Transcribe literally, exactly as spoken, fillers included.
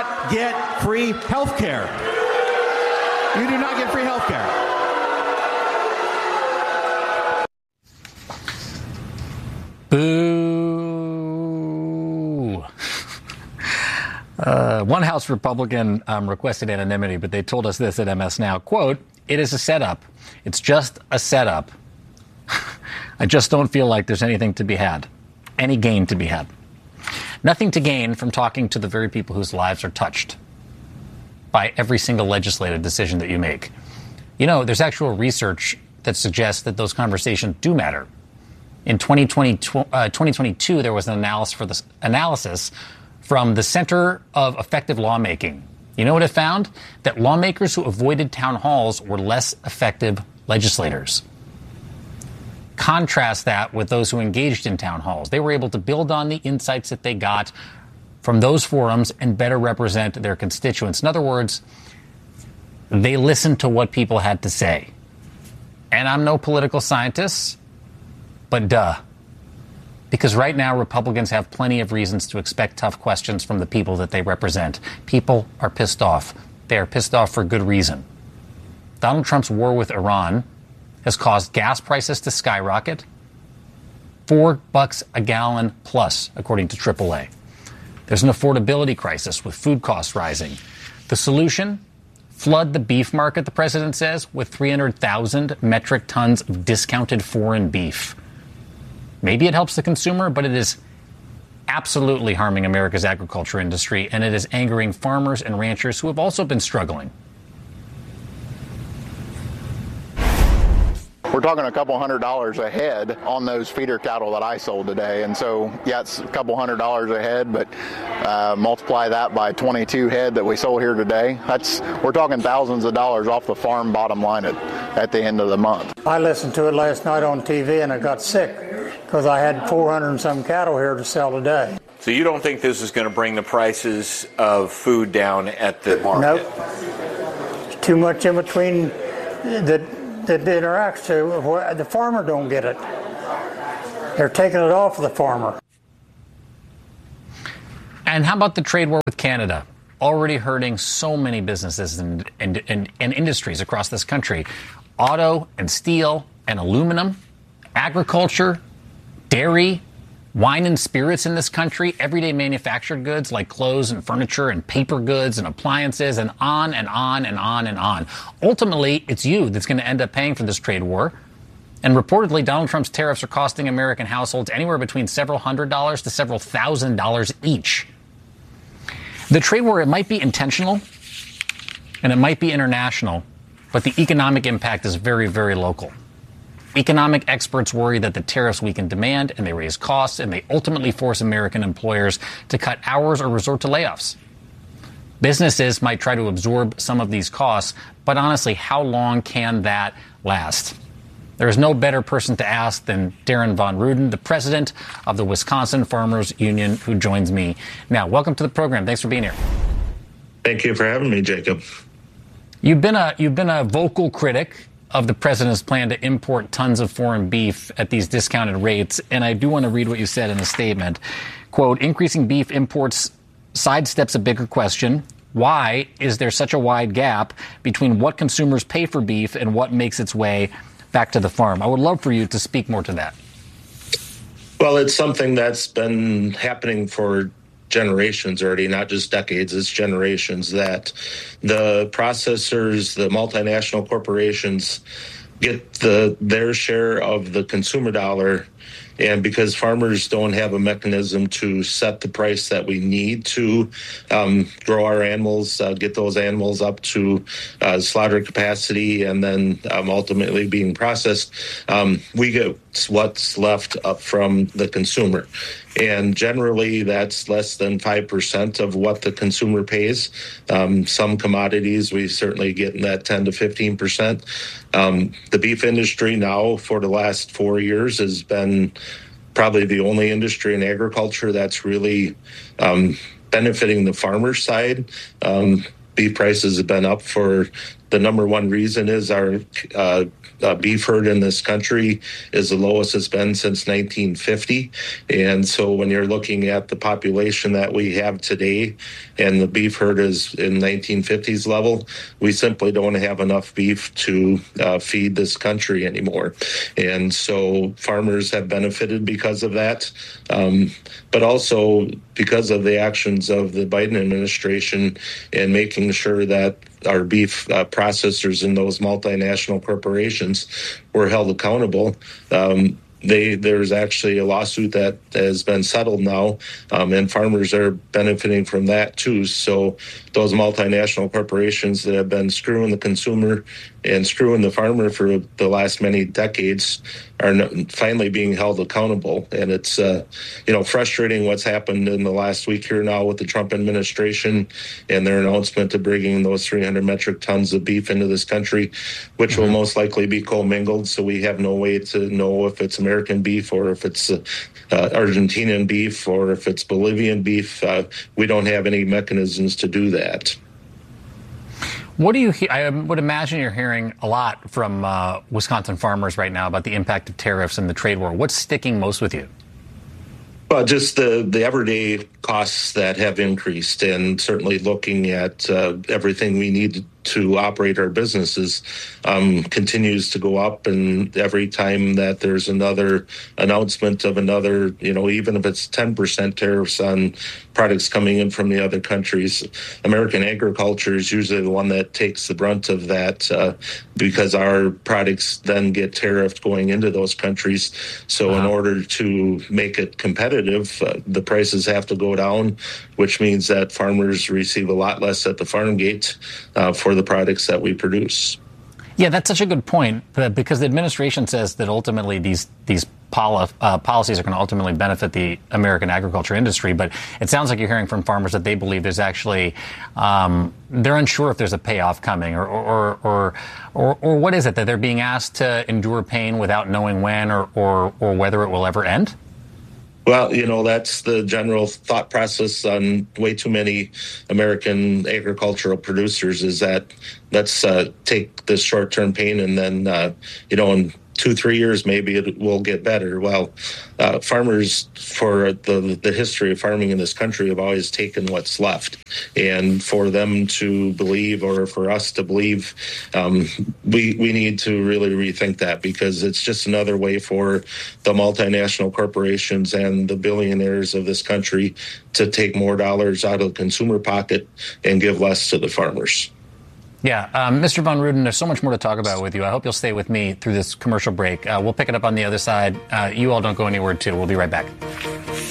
not get free health care. You do not get free health care. Boo. uh, one House Republican um, requested anonymity, but they told us this at M S Now, quote, "It is a setup. It's just a setup. I just don't feel like there's anything to be had, any gain to be had. Nothing to gain from talking to the very people whose lives are touched by every single legislative decision that you make." You know, there's actual research that suggests that those conversations do matter. In twenty twenty, uh, twenty twenty-two, there was an analysis, for this, analysis from the Center of Effective Lawmaking. You know what it found? That lawmakers who avoided town halls were less effective legislators. Contrast that with those who engaged in town halls. They were able to build on the insights that they got from those forums and better represent their constituents. In other words, they listened to what people had to say. And I'm no political scientist, but duh. Because right now, Republicans have plenty of reasons to expect tough questions from the people that they represent. People are pissed off. They are pissed off for good reason. Donald Trump's war with Iran has caused gas prices to skyrocket. Four bucks a gallon plus, according to triple A. There's an affordability crisis with food costs rising. The solution? Flood the beef market, the president says, with three hundred thousand metric tons of discounted foreign beef. Maybe it helps the consumer, but it is absolutely harming America's agriculture industry, and it is angering farmers and ranchers who have also been struggling. We're talking a couple hundred dollars a head on those feeder cattle that I sold today. And so, yeah, it's a couple hundred dollars a head, but uh, multiply that by twenty-two head that we sold here today. That's, we're talking thousands of dollars off the farm bottom line at, at the end of the month. I listened to it last night on T V and I got sick because I had four hundred and some cattle here to sell today. So you don't think this is going to bring the prices of food down at the market? Nope. There's too much in between that that interacts to where the farmer don't get it. They're taking it off of the farmer. And how about the trade war with Canada? Already hurting so many businesses and, and, and, and industries across this country. Auto and steel and aluminum, agriculture, dairy, wine and spirits in this country, everyday manufactured goods like clothes and furniture and paper goods and appliances, and on and on and on and on. Ultimately, it's you that's going to end up paying for this trade war. And reportedly, Donald Trump's tariffs are costing American households anywhere between several hundred dollars to several thousand dollars each. The trade war, it might be intentional and it might be international, but the economic impact is very, very local. Economic experts worry that the tariffs weaken demand and they raise costs and they ultimately force American employers to cut hours or resort to layoffs. Businesses might try to absorb some of these costs, but honestly, how long can that last? There is no better person to ask than Darren Von Ruden, the president of the Wisconsin Farmers Union, who joins me now. Welcome to the program. Thanks for being here. Thank you for having me, Jacob. You've been a you've been a vocal critic of the president's plan to import tons of foreign beef at these discounted rates. And I do want to read what you said in a statement. Quote, increasing beef imports sidesteps a bigger question. Why is there such a wide gap between what consumers pay for beef and what makes its way back to the farm? I would love for you to speak more to that. Well, it's something that's been happening for generations already, not just decades, it's generations, that the processors, the multinational corporations get the their share of the consumer dollar. And because farmers don't have a mechanism to set the price that we need to um, grow our animals, uh, get those animals up to uh, slaughter capacity, and then um, ultimately being processed, um, we get what's left up from the consumer. And generally, that's less than five percent of what the consumer pays. Um, some commodities, we certainly get in that ten to fifteen percent. Um, the beef industry now, for the last four years, has been probably the only industry in agriculture that's really um, benefiting the farmer side. Um, beef prices have been up for the number one reason is our uh, uh, beef herd in this country is the lowest it's been since nineteen fifty. And so when you're looking at the population that we have today and the beef herd is in nineteen fifties level, we simply don't have enough beef to uh, feed this country anymore. And so farmers have benefited because of that, um, but also because of the actions of the Biden administration and making sure that our beef uh, processors and those multinational corporations were held accountable. Um, They, there's actually a lawsuit that has been settled now, um, and farmers are benefiting from that too. So those multinational corporations that have been screwing the consumer and screwing the farmer for the last many decades are finally being held accountable. And it's, uh, you know, frustrating what's happened in the last week here now with the Trump administration and their announcement of bringing those three hundred metric tons of beef into this country, which mm-hmm. will most likely be commingled. So we have no way to know if it's American beef or if it's uh, uh, Argentinian beef or if it's Bolivian beef. Uh, we don't have any mechanisms to do that. What do you hear? I would imagine you're hearing a lot from uh, Wisconsin farmers right now about the impact of tariffs and the trade war. What's sticking most with you? Well, just the, the everyday costs that have increased, and certainly looking at uh, everything we need to operate our businesses um, continues to go up. And every time that there's another announcement of another, you know, even if it's ten percent tariffs on products coming in from the other countries, American agriculture is usually the one that takes the brunt of that uh, because our products then get tariffed going into those countries. So wow. in order to make it competitive, uh, the prices have to go down, which means that farmers receive a lot less at the farm gate uh, for the products that we produce. Yeah, that's such a good point, because the administration says that ultimately these these poli- uh, policies are going to ultimately benefit the American agriculture industry. But it sounds like you're hearing from farmers that they believe there's actually um, they're unsure if there's a payoff coming, or or, or or or what is it that they're being asked to endure pain without knowing when or or, or whether it will ever end? Well, you know, that's the general thought process on way too many American agricultural producers, is that let's uh, take this short-term pain and then, uh, you know, in two, three years, maybe it will get better. Well, uh, farmers, for the the history of farming in this country, have always taken what's left. And for them to believe, or for us to believe, um, we, we need to really rethink that, because it's just another way for the multinational corporations and the billionaires of this country to take more dollars out of the consumer pocket and give less to the farmers. Yeah, um, Mister Von Ruden, there's so much more to talk about with you. I hope you'll stay with me through this commercial break. Uh, we'll pick it up on the other side. Uh, you all don't go anywhere, too. We'll be right back.